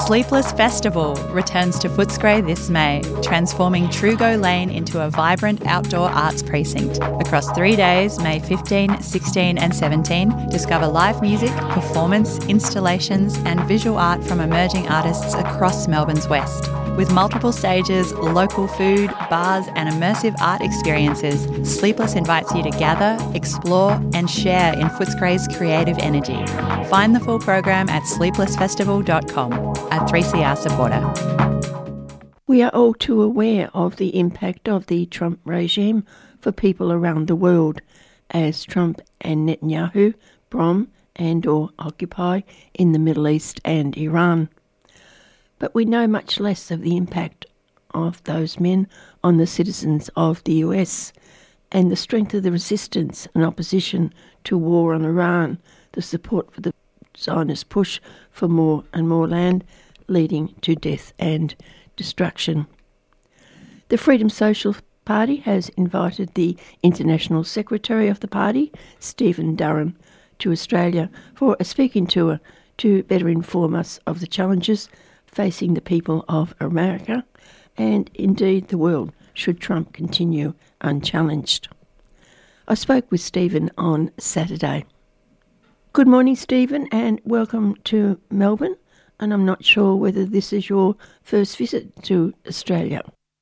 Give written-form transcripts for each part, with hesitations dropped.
Sleepless Festival returns to Footscray this May, transforming Trugo Lane into a vibrant outdoor arts precinct. Across 3 days, May 15, 16 and 17, discover live music, performance, installations and visual art from emerging artists across Melbourne's west. With multiple stages, local food, bars and immersive art experiences, Sleepless invites you to gather, explore and share in Footscray's creative energy. Find the full program at sleeplessfestival.com, a 3CR supporter. We are all too aware of the impact of the Trump regime for people around the world, as Trump and Netanyahu bomb and/or occupy in the Middle East and Iran. But we know much less of the impact of those men on the citizens of the US and the strength of the resistance and opposition to war on Iran, the support for the Zionist push for more and more land, leading to death and destruction. The Freedom Social Party has invited the International Secretary of the party, Stephen Durham, to Australia for a speaking tour to better inform us of the challenges facing the people of America and indeed the world should Trump continue unchallenged. I spoke with Stephen on Saturday. Good morning, Stephen, and welcome to Melbourne. And I'm not sure whether this is your first visit to Australia.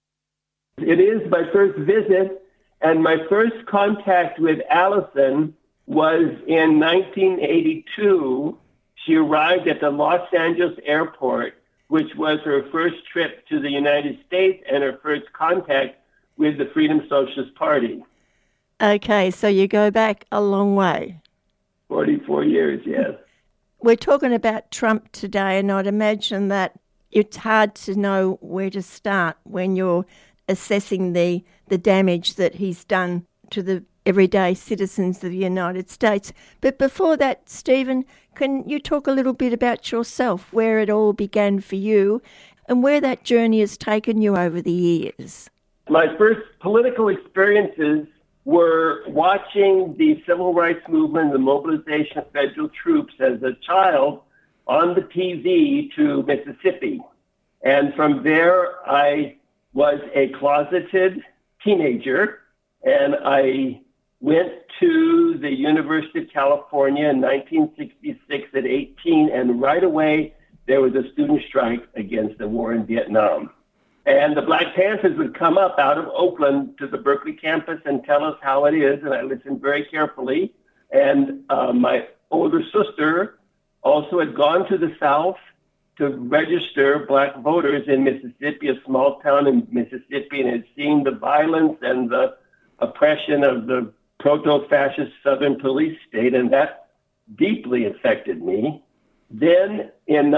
It is my first visit, and my first contact with Alison was in 1982. She arrived at the Los Angeles airport, which was her first trip to the United States and her first contact with the Freedom Socialist Party. Okay, so you go back a long way. 44 years, yes. We're talking about Trump today, and I'd imagine that it's hard to know where to start when you're assessing the damage that he's done to the everyday citizens of the United States. But before that, Stephen, can you talk a little bit about yourself, where it all began for you and where that journey has taken you over the years? My first political experiences were watching the civil rights movement, the mobilization of federal troops as a child on the TV to Mississippi. And from there, I was a closeted teenager, and I went to the University of California in 1966 at 18, and right away there was a student strike against the war in Vietnam. And the Black Panthers would come up out of Oakland to the Berkeley campus and tell us how it is, and I listened very carefully. And my older sister also had gone to the South to register Black voters in Mississippi, a small town in Mississippi, and had seen the violence and the oppression of the proto-fascist Southern police state, and that deeply affected me. Then in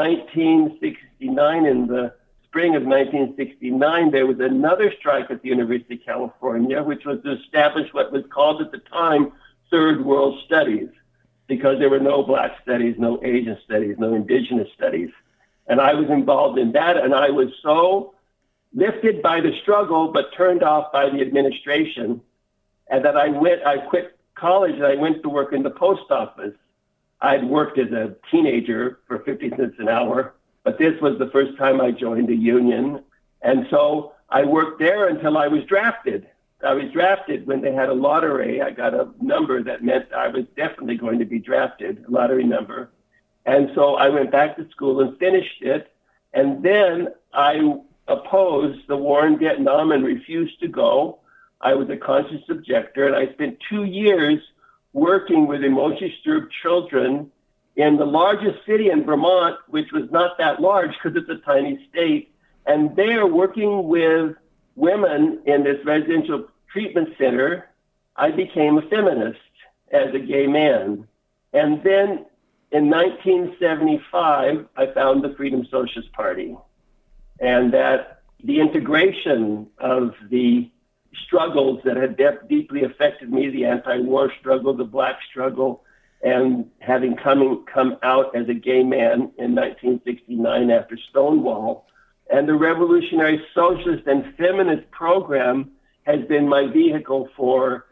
1969, in the spring of 1969, there was another strike at the University of California, which was to establish what was called at the time Third World Studies, because there were no Black studies, no Asian studies, no Indigenous studies. And I was involved in that, and I was so lifted by the struggle, but turned off by the administration, and that I quit college and I went to work in the post office. I'd worked as a teenager for 50 cents an hour, but this was the first time I joined a union. And so I worked there until I was drafted. I was drafted when they had a lottery. I got a number that meant I was definitely going to be drafted, a lottery number. And so I went back to school and finished it. And then I opposed the war in Vietnam and refused to go. I was a conscious objector, and I spent 2 years working with emotionally disturbed children in the largest city in Vermont, which was not that large because it's a tiny state. And there, working with women in this residential treatment center, I became a feminist as a gay man. And then in 1975, I found the Freedom Socialist Party. And that the integration of the struggles that had deeply affected me, the anti-war struggle, the Black struggle, and having come out as a gay man in 1969 after Stonewall, and the Revolutionary Socialist and Feminist program has been my vehicle for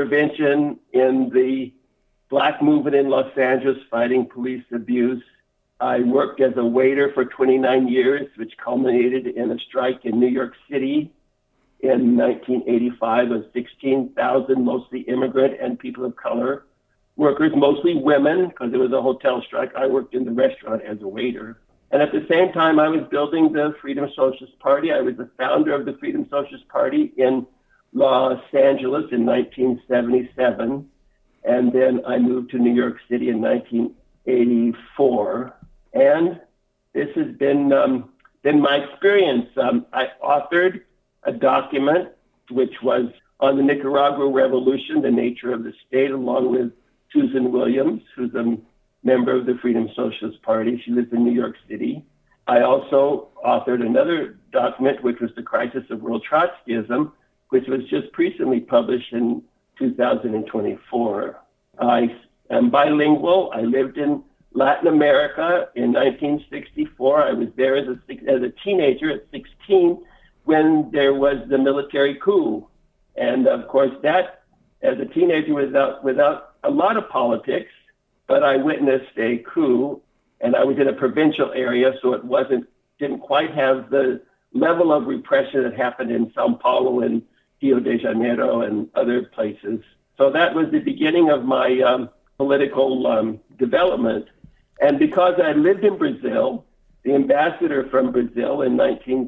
intervention in the Black movement in Los Angeles, fighting police abuse, I worked as a waiter for 29 years, which culminated in a strike in New York City in 1985 of 16,000, mostly immigrant and people of color workers, mostly women, because it was a hotel strike. I worked in the restaurant as a waiter. And at the same time, I was building the Freedom Socialist Party. I was the founder of the Freedom Socialist Party in Los Angeles in 1977. And then I moved to New York City in 1984. And this has been my experience. I authored a document which was on the Nicaragua Revolution, the nature of the state, along with Susan Williams, who's a member of the Freedom Socialist Party. She lives in New York City. I also authored another document, which was The Crisis of World Trotskyism, which was just recently published in 2024. I am bilingual. I lived in Latin America in 1964. I was there as a teenager at 16 when there was the military coup. And of course, that as a teenager without a lot of politics, but I witnessed a coup, and I was in a provincial area, so it didn't quite have the level of repression that happened in Sao Paulo and Rio de Janeiro and other places. So that was the beginning of my political development. And because I lived in Brazil, the ambassador from Brazil in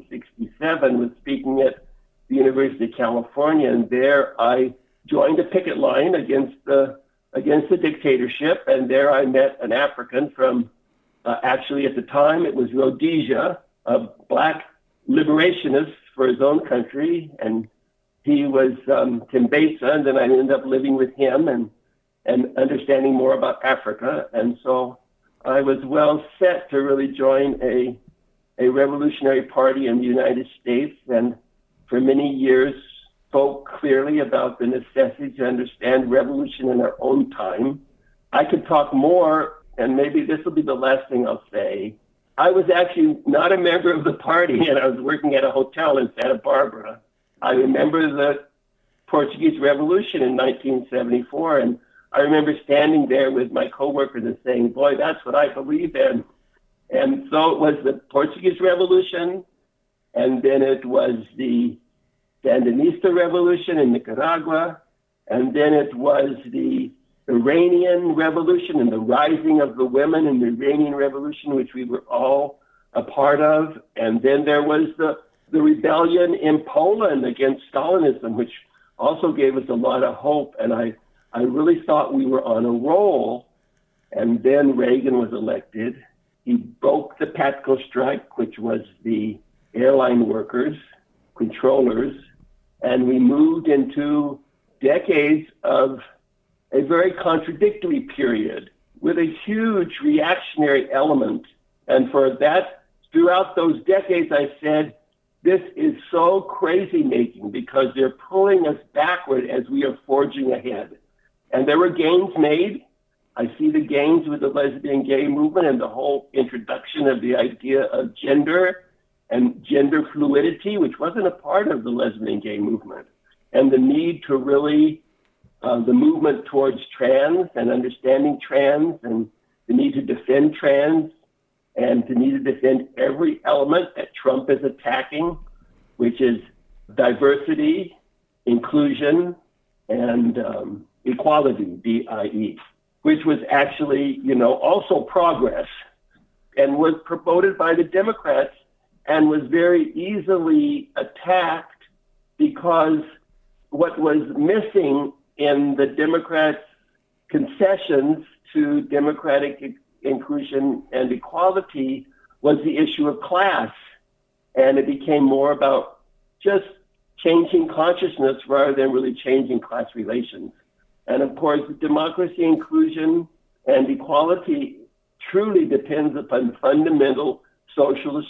1967 was speaking at the University of California, and there I joined a picket line against the dictatorship, and there I met an African from, actually at the time it was Rhodesia, a black liberationist for his own country, and he was Timbesa, and then I ended up living with him and understanding more about Africa, and so I was well set to really join a revolutionary party in the United States, and for many years spoke clearly about the necessity to understand revolution in our own time. I could talk more, and maybe this will be the last thing I'll say. I was actually not a member of the party, and I was working at a hotel in Santa Barbara. I remember the Portuguese Revolution in 1974, and I remember standing there with my coworkers and saying, boy, that's what I believe in. And so it was the Portuguese Revolution, and then it was the Sandinista Revolution in Nicaragua, and then it was the Iranian Revolution and the rising of the women in the Iranian Revolution, which we were all a part of. And then there was the rebellion in Poland against Stalinism, which also gave us a lot of hope. And I really thought we were on a roll. And then Reagan was elected. He broke the PATCO strike, which was the airline workers, controllers, and we moved into decades of a very contradictory period with a huge reactionary element. And for that, throughout those decades, I said, this is so crazy making because they're pulling us backward as we are forging ahead. And there were gains made. I see the gains with the lesbian gay movement and the whole introduction of the idea of gender and gender fluidity, which wasn't a part of the lesbian gay movement, and the need to really, the movement towards trans and understanding trans and the need to defend trans and the need to defend every element that Trump is attacking, which is diversity, inclusion, and equality, DIE, which was actually, also progress and was promoted by the Democrats and was very easily attacked because what was missing in the Democrats' concessions to democratic inclusion and equality was the issue of class. And it became more about just changing consciousness rather than really changing class relations. And of course, democracy, inclusion, and equality truly depends upon fundamental social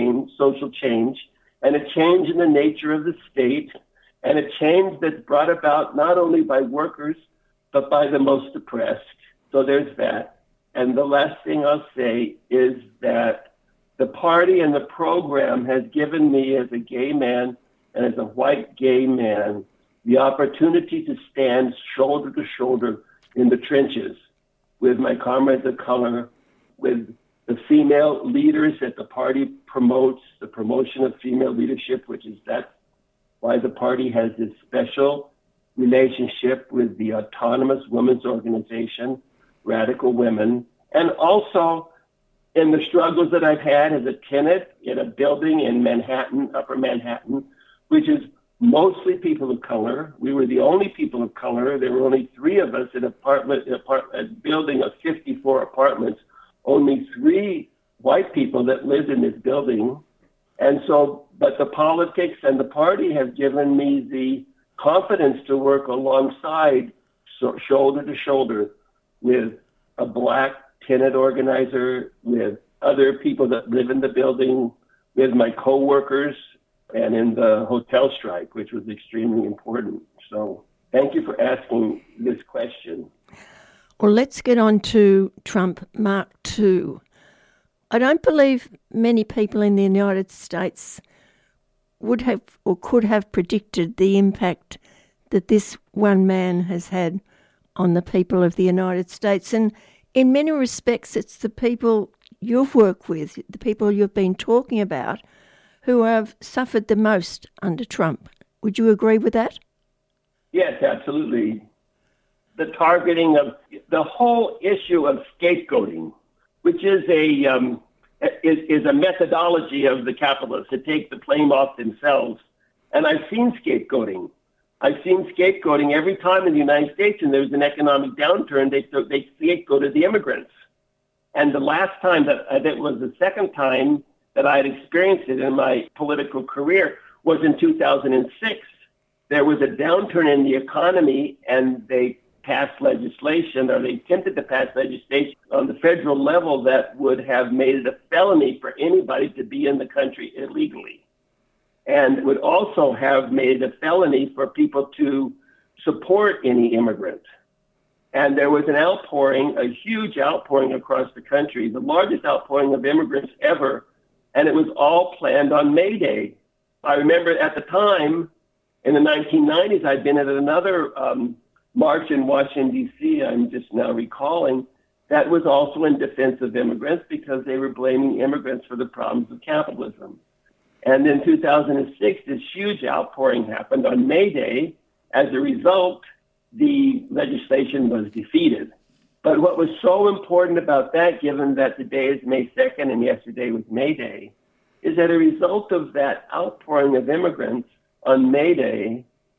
change, and a change in the nature of the state, and a change that's brought about not only by workers, but by the most oppressed. So there's that. And the last thing I'll say is that the party and the program has given me as a gay man and as a white gay man the opportunity to stand shoulder to shoulder in the trenches with my comrades of color, with the female leaders that the party promotes, the promotion of female leadership, that's why the party has this special relationship with the Autonomous Women's Organization, Radical Women, and also in the struggles that I've had as a tenant in a building in Manhattan, Upper Manhattan, which is mostly people of color. We were the only people of color. There were only 3 of us in a building of 54 apartments, only 3 white people that lived in this building. And so, but the politics and the party have given me the confidence to work alongside, shoulder to shoulder, with a Black tenant organizer, with other people that live in the building, with my coworkers, and in the hotel strike, which was extremely important. So thank you for asking this question. Well, let's get on to Trump Mark II. I don't believe many people in the United States would have or could have predicted the impact that this one man has had on the people of the United States. And in many respects, it's the people you've worked with, the people you've been talking about, who have suffered the most under Trump. Would you agree with that? Yes, absolutely. The targeting of the whole issue of scapegoating, which is a methodology of the capitalists to take the blame off themselves. And I've seen scapegoating. I've seen scapegoating every time in the United States, and there's an economic downturn, they scapegoated the immigrants. And the last time that was the second time that I had experienced it in my political career was in 2006. There was a downturn in the economy, and they passed legislation, or they attempted to pass legislation on the federal level that would have made it a felony for anybody to be in the country illegally, and would also have made it a felony for people to support any immigrant. And there was an outpouring, a huge outpouring across the country, the largest outpouring of immigrants ever, and it was all planned on May Day. I remember at the time, in the 1990s, I'd been at another march in Washington, D.C., I'm just now recalling, that was also in defense of immigrants because they were blaming immigrants for the problems of capitalism. And in 2006, this huge outpouring happened on May Day. As a result, the legislation was defeated. But what was so important about that, given that today is May 2nd and yesterday was May Day, is that a result of that outpouring of immigrants on May Day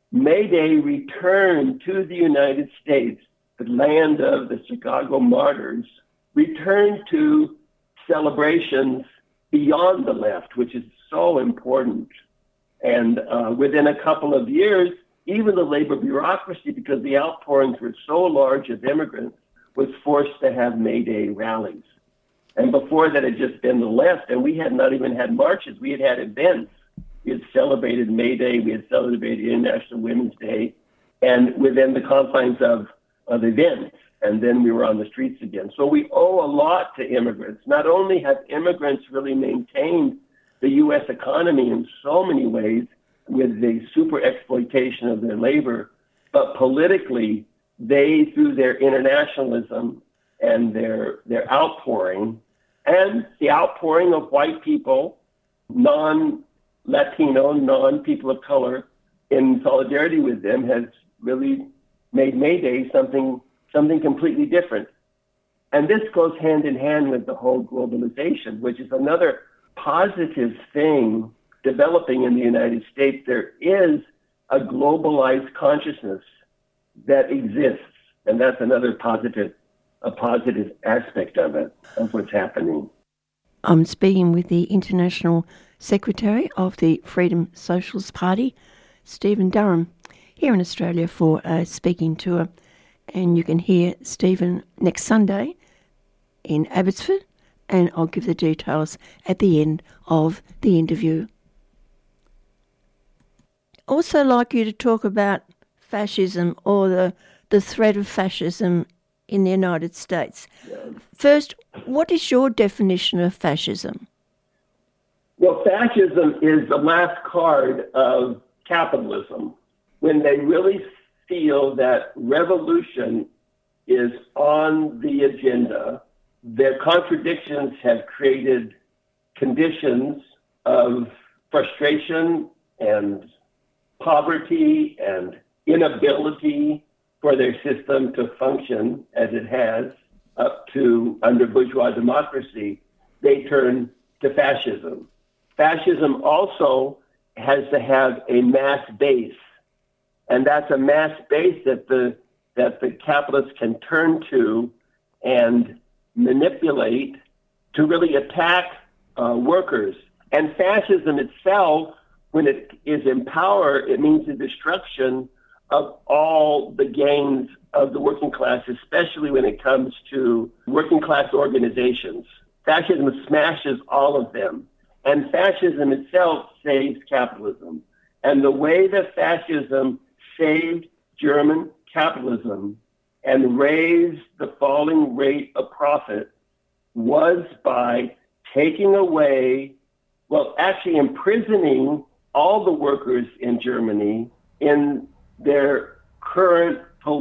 returned to the United States, the land of the Chicago martyrs, returned to celebrations beyond the left, which is so important. And within a couple of years, even the labor bureaucracy, because the outpourings were so large of immigrants, was forced to have May Day rallies. And before that, it had just been the left, and we had not even had marches. We had had events. We had celebrated May Day. We had celebrated International Women's Day, and within the confines of events. And then we were on the streets again. So we owe a lot to immigrants. Not only have immigrants really maintained the U.S. economy in so many ways with the super exploitation of their labor, but politically, they, through their internationalism and their outpouring, and the outpouring of white people, non-Latino, non-people of color, in solidarity with them, has really made May Day something completely different. And this goes hand in hand with the whole globalization, which is another positive thing developing in the United States. There is a globalized consciousness that exists, and that's another positive aspect of it, of what's happening. I'm speaking with the International Secretary of the Freedom Socialist Party, Stephen Durham, here in Australia for a speaking tour. And you can hear Stephen next Sunday in Abbotsford, and I'll give the details at the end of the interview. Also like you to talk about fascism, or the threat of fascism in the United States. First, what is your definition of fascism? Well, fascism is the last card of capitalism. When they really feel that revolution is on the agenda, their contradictions have created conditions of frustration and poverty and inability for their system to function as it has up to under bourgeois democracy. They turn to fascism. Fascism also has to have a mass base, and that's a mass base that the capitalists can turn to and manipulate to really attack workers. And fascism itself, when it is in power, it means the destruction of all the gains of the working class, especially when it comes to working class organizations. Fascism smashes all of them. And fascism itself saves capitalism. And the way that fascism saved German capitalism and raised the falling rate of profit was by taking away, actually imprisoning all the workers in Germany in their current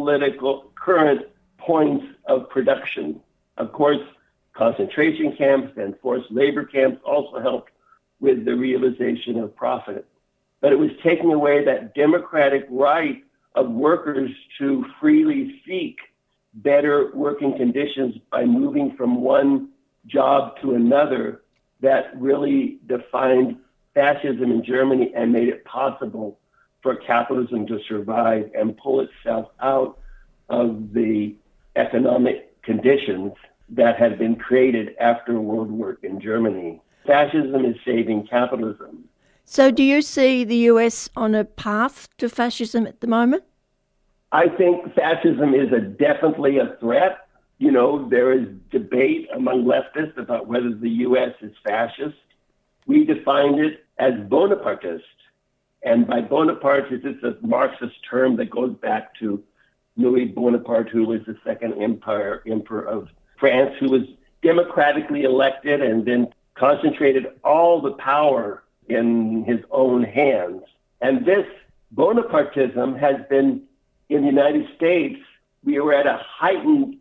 points of production. Of course, concentration camps and forced labor camps also helped with the realization of profit. But it was taking away that democratic right of workers to freely seek better working conditions by moving from one job to another that really defined fascism in Germany and made it possible for capitalism to survive and pull itself out of the economic conditions that had been created after World War in Germany. Fascism is saving capitalism. So do you see the US on a path to fascism at the moment? I think fascism is definitely a threat. You know, there is debate among leftists about whether the US is fascist. We defined it as Bonapartist. And by Bonaparte, it's a Marxist term that goes back to Louis Bonaparte, who was the second emperor of France, who was democratically elected and then concentrated all the power in his own hands. And this Bonapartism has been in the United States. We were at a heightened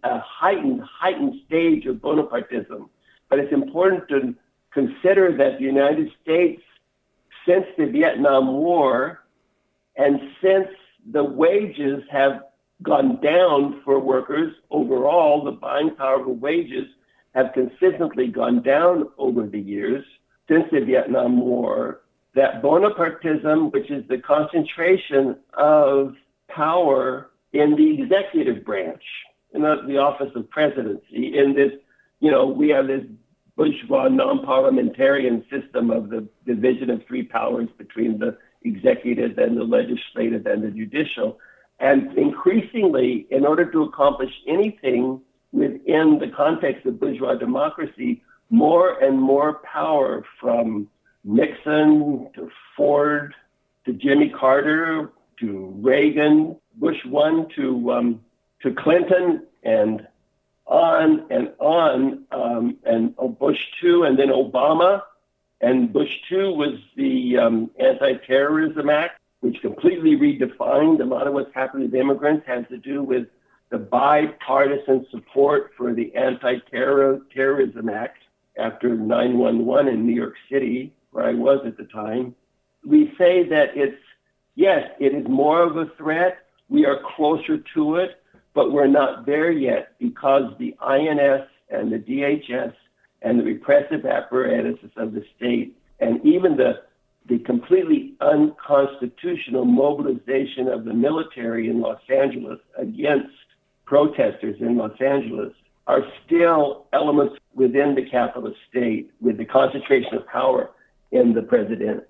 stage of Bonapartism. But it's important to consider that the United States, since the Vietnam War and since the wages have gone down for workers overall, the buying power of wages have consistently gone down over the years since the Vietnam War, that Bonapartism, which is the concentration of power in the executive branch, in the office of presidency, in this, we have this bourgeois non-parliamentarian system of the division of three powers between the executive and the legislative and the judicial. And increasingly, in order to accomplish anything within the context of bourgeois democracy, more and more power from Nixon to Ford to Jimmy Carter to Reagan, Bush 1 to Clinton, and on, and Bush 2, and then Obama. And Bush 2 was the Anti-Terrorism Act, which completely redefined a lot of what's happening with immigrants, has to do with the bipartisan support for the Anti-Terrorism Act after 9/11 in New York City, where I was at the time. We say that it is more of a threat. We are closer to it, but we're not there yet because the INS and the DHS and the repressive apparatuses of the state, and even the completely unconstitutional mobilization of the military in Los Angeles against protesters in Los Angeles, are still elements within the capitalist state with the concentration of power in the president.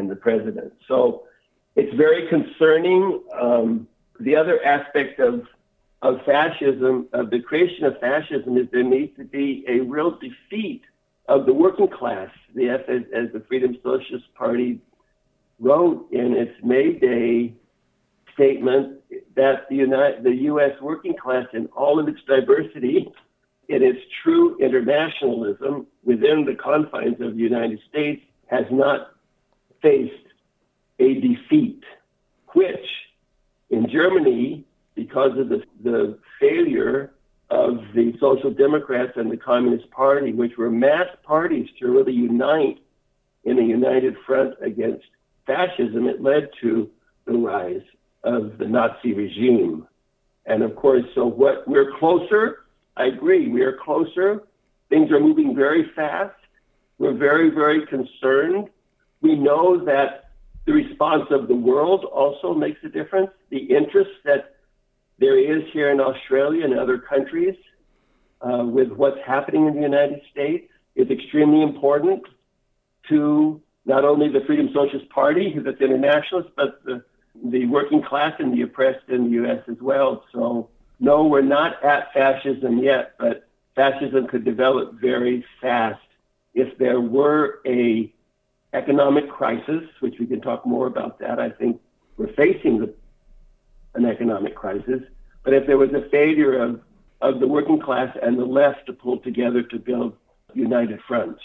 So it's very concerning. The other aspect of fascism, of the creation of fascism, is there needs to be a real defeat of the working class. As the Freedom Socialist Party wrote in its May Day statement, that the U.S. working class in all of its diversity, in its true internationalism within the confines of the United States, has not faced a defeat, which in Germany, because of the failure of the Social Democrats and the Communist Party, which were mass parties to really unite in a united front against fascism, it led to the rise of the Nazi regime. And of course, so what we're closer, I agree, we are closer. Things are moving very fast. We're very, very concerned. We know that the response of the world also makes a difference. The interest that there is here in Australia and other countries with what's happening in the United States is extremely important to not only the Freedom Socialist Party, that's internationalist, but the working class and the oppressed in the U.S. as well. So, no, we're not at fascism yet, but fascism could develop very fast if there were a economic crisis, which we can talk more about that. I think we're facing an economic crisis, but if there was a failure of the working class and the left to pull together to build united fronts.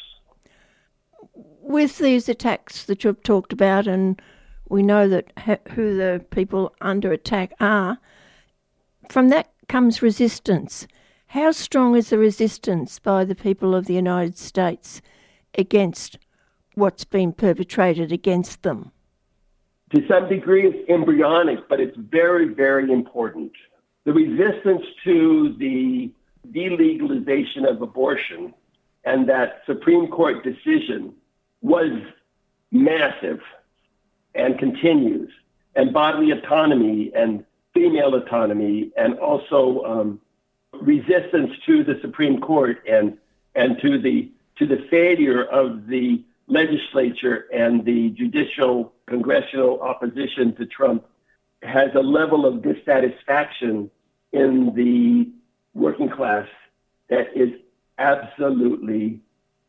With these attacks that you've talked about, and we know that who the people under attack are, from that comes resistance. How strong is the resistance by the people of the United States against what's been perpetrated against them? To some degree, it's embryonic, but it's very, very important. The resistance to the delegalization of abortion and that Supreme Court decision was massive and continues, and bodily autonomy and female autonomy, and also resistance to the Supreme Court and to the failure of the legislature and the judicial congressional opposition to Trump has a level of dissatisfaction in the working class that is absolutely,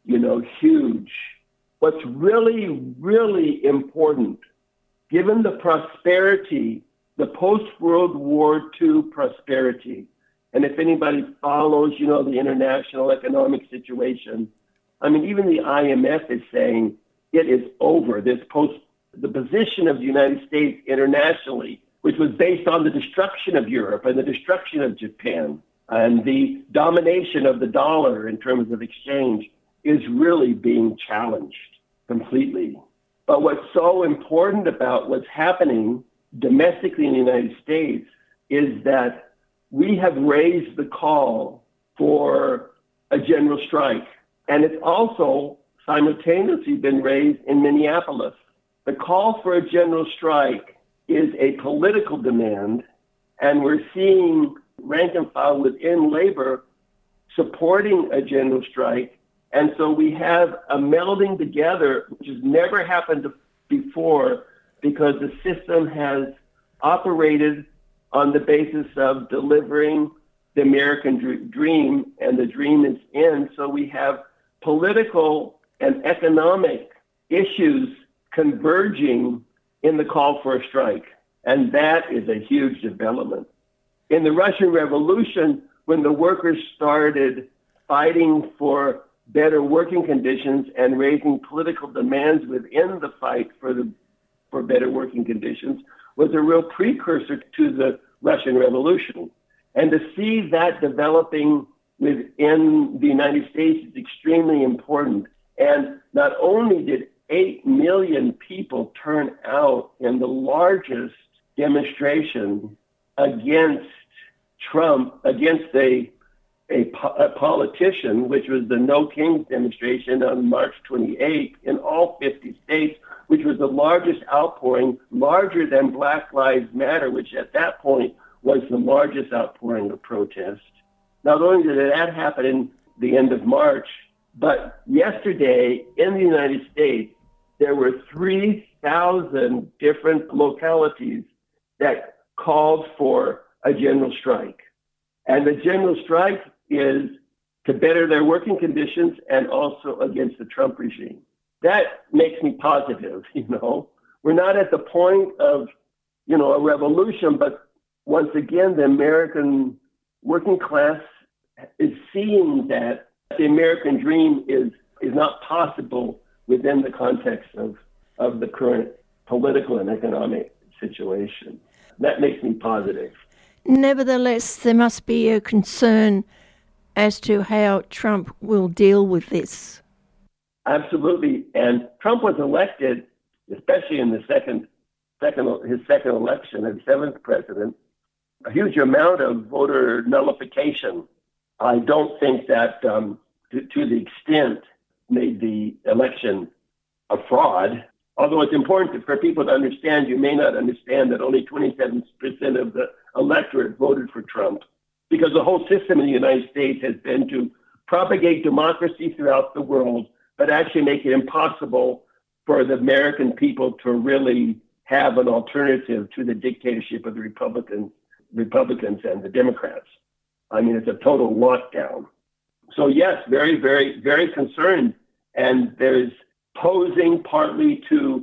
huge. What's really, really important, given the prosperity, the post-World War II prosperity, and if anybody follows, the international economic situation, even the IMF is saying it is over. The position of the United States internationally, which was based on the destruction of Europe and the destruction of Japan and the domination of the dollar in terms of exchange, is really being challenged completely. But what's so important about what's happening domestically in the United States is that we have raised the call for a general strike. And it's also simultaneously been raised in Minneapolis. The call for a general strike is a political demand, and we're seeing rank and file within labor supporting a general strike. And so we have a melding together, which has never happened before, because the system has operated on the basis of delivering the American dream, and the dream is in. So we have political and economic issues converging in the call for a strike. And that is a huge development. In the Russian Revolution, when the workers started fighting for better working conditions and raising political demands within the fight for better working conditions, was a real precursor to the Russian Revolution. And to see that developing within the United States is extremely important. And not only did 8 million people turn out in the largest demonstration against Trump, against a politician, which was the No Kings demonstration on March 28th in all 50 states, which was the largest outpouring, larger than Black Lives Matter, which at that point was the largest outpouring of protest. Not only did that happen in the end of March, but yesterday in the United States, there were 3,000 different localities that called for a general strike. And the general strike is to better their working conditions and also against the Trump regime. That makes me positive, We're not at the point of, a revolution, but once again, the American working class is seeing that the American dream is not possible within the context of the current political and economic situation. That makes me positive. Nevertheless, there must be a concern as to how Trump will deal with this. Absolutely. And Trump was elected, especially in the his second election as seventh president, a huge amount of voter nullification. I don't think that to the extent made the election a fraud. Although it's important for people to understand, you may not understand that only 27% of the electorate voted for Trump, because the whole system in the United States has been to propagate democracy throughout the world, but actually make it impossible for the American people to really have an alternative to the dictatorship of the Republicans and the Democrats. I mean, it's a total lockdown. So yes, very, very, very concerned. And there's posing partly to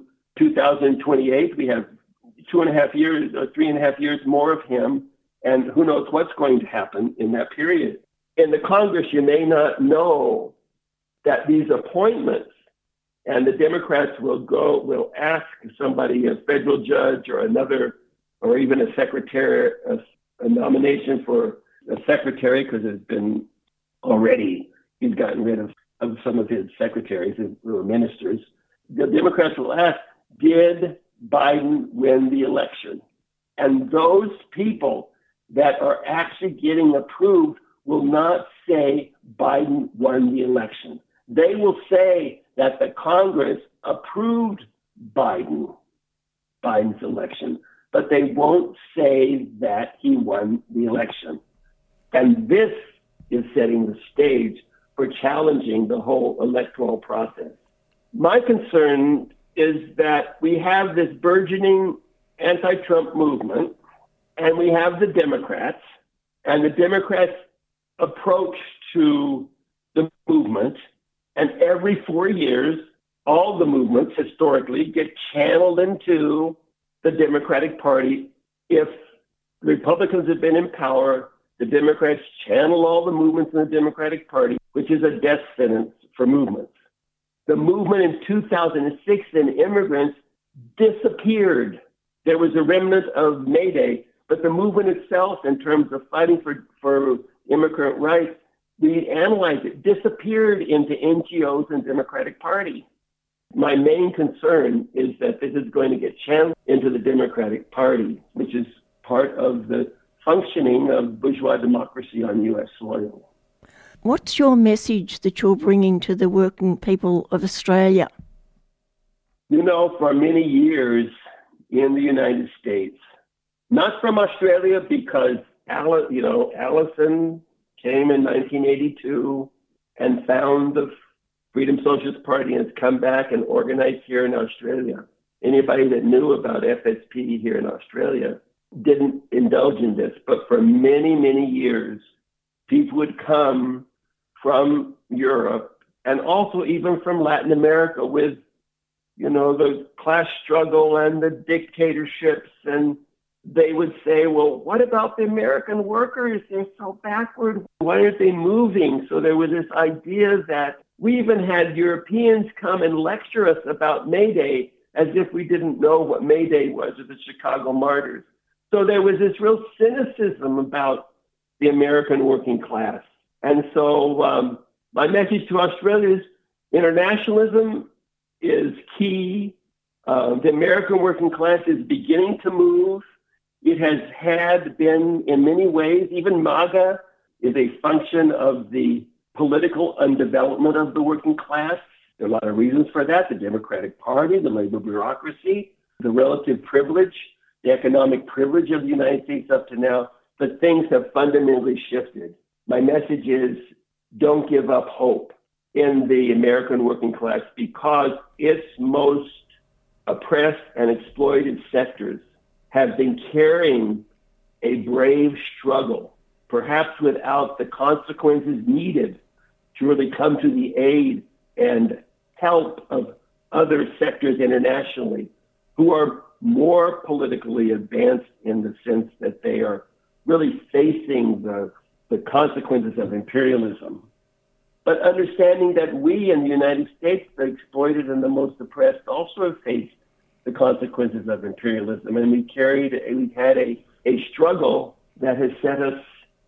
2028. We have 2.5 years or 3.5 years more of him. And who knows what's going to happen in that period. In the Congress, you may not know that these appointments, and the Democrats will ask somebody, a federal judge or another, or even a secretary, a nomination for a secretary, because it's been already, he's gotten rid of some of his secretaries who were ministers. The Democrats will ask, did Biden win the election? And those people that are actually getting approved will not say Biden won the election. They will say that the Congress approved Biden's election, but they won't say that he won the election. And this is setting the stage for challenging the whole electoral process. My concern is that we have this burgeoning anti-Trump movement, and we have the Democrats, and the Democrats' approach to the movement. And every 4 years, all the movements historically get channeled into the Democratic Party. If the Republicans have been in power, the Democrats channel all the movements in the Democratic Party, which is a death sentence for movements. The movement in 2006 in immigrants disappeared. There was a remnant of May Day, but the movement itself, in terms of fighting for immigrant rights, we analyzed it, disappeared into NGOs and Democratic Party. My main concern is that this is going to get channeled into the Democratic Party, which is part of the functioning of bourgeois democracy on U.S. soil. What's your message that you're bringing to the working people of Australia? You know, for many years in the United States, not from Australia, because Allison came in 1982 and found the Freedom Socialist Party and has come back and organized here in Australia. Anybody that knew about FSP here in Australia didn't indulge in this. But for many, many years, people would come from Europe and also even from Latin America with, the class struggle and the dictatorships, and they would say, well, what about the American workers? They're so backward. Why aren't they moving? So there was this idea that we even had Europeans come and lecture us about May Day as if we didn't know what May Day was, or the Chicago Martyrs. So there was this real cynicism about the American working class. And so my message to Australia is internationalism is key. The American working class is beginning to move. It has been in many ways, even MAGA is a function of the political undevelopment of the working class. There are a lot of reasons for that: the Democratic Party, the labor bureaucracy, the relative privilege, the economic privilege of the United States up to now. But things have fundamentally shifted. My message is, don't give up hope in the American working class, because its most oppressed and exploited sectors have been carrying a brave struggle, perhaps without the consequences needed to really come to the aid and help of other sectors internationally who are more politically advanced in the sense that they are really facing the consequences of imperialism. But understanding that we in the United States, the exploited and the most oppressed, also have faced the consequences of imperialism. And we had a struggle that has set us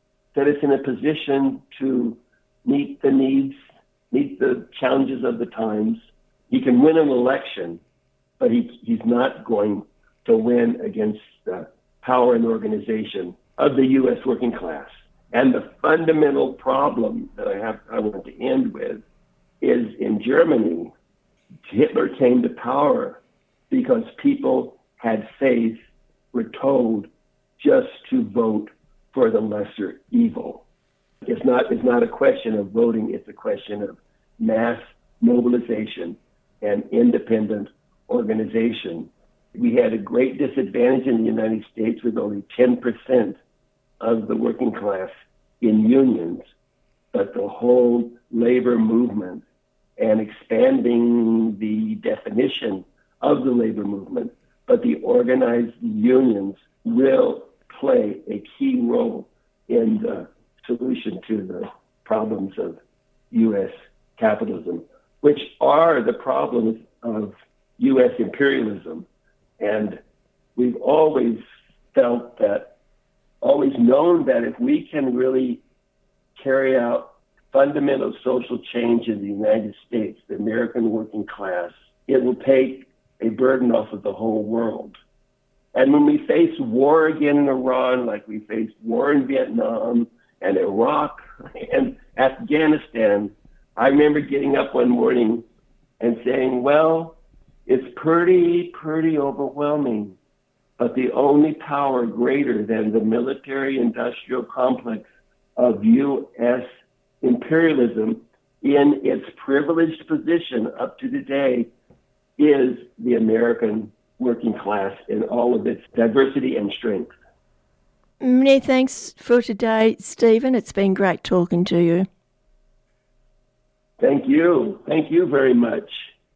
in a position to meet the needs, meet the challenges of the times. He can win an election, but he's not going to win against the power and organization of the U.S. working class. And the fundamental problem that I want to end with is in Germany, Hitler came to power because people had faith, were told just to vote for the lesser evil. It's not a question of voting, it's a question of mass mobilization and independent organization. We had a great disadvantage in the United States with only 10% of the working class in unions, but the whole labor movement and expanding the definition of the labor movement, but the organized unions will play a key role in the solution to the problems of U.S. capitalism, which are the problems of U.S. imperialism. And we've always felt that, always known that if we can really carry out fundamental social change in the United States, the American working class, it will take a burden off of the whole world. And when we face war again in Iran, like we faced war in Vietnam and Iraq and Afghanistan, I remember getting up one morning and saying, well, it's pretty overwhelming, but the only power greater than the military-industrial complex of U.S. imperialism in its privileged position up to today is the American working class in all of its diversity and strength. Many thanks for today, Stephen. It's been great talking to you. Thank you. Thank you very much.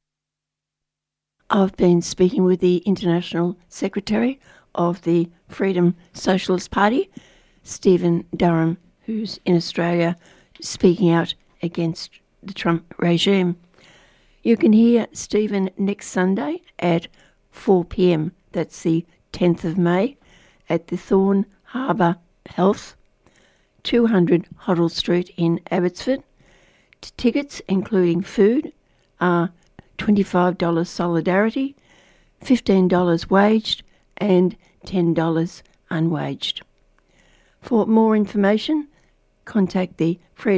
I've been speaking with the International Secretary of the Freedom Socialist Party, Stephen Durham, who's in Australia speaking out against the Trump regime. You can hear Stephen next Sunday at 4 p.m. That's the 10th of May at the Thorn Harbour Health, 200 Hoddle Street in Abbotsford. Tickets, including food, are $25 Solidarity, $15 waged, and $10 unwaged. For more information, contact the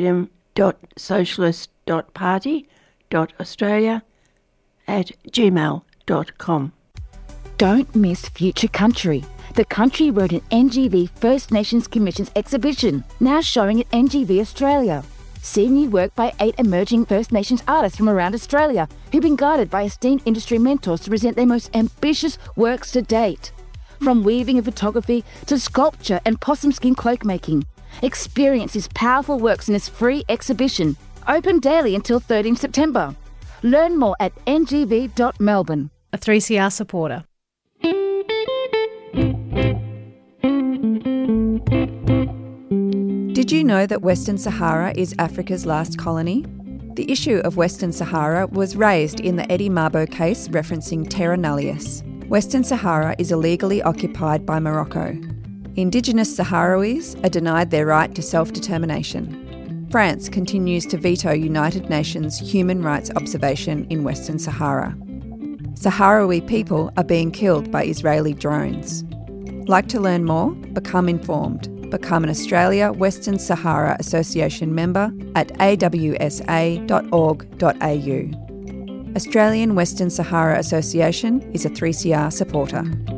freedom.socialist.party.australia@gmail.com. Don't miss Future Country, the Country Road and NGV First Nations Commission's exhibition, now showing at NGV Australia. See new work by 8 emerging First Nations artists from around Australia who've been guided by esteemed industry mentors to present their most ambitious works to date. From weaving and photography to sculpture and possum skin cloak making. Experience these powerful works in this free exhibition, open daily until 13 September. Learn more at ngv.melbourne. A 3CR supporter. Did you know that Western Sahara is Africa's last colony? The issue of Western Sahara was raised in the Eddie Mabo case referencing Terra Nullius. Western Sahara is illegally occupied by Morocco. Indigenous Sahrawis are denied their right to self-determination. France continues to veto United Nations human rights observation in Western Sahara. Sahrawi people are being killed by Israeli drones. Like to learn more? Become informed. Become an Australia Western Sahara Association member at awsa.org.au. Australian Western Sahara Association is a 3CR supporter.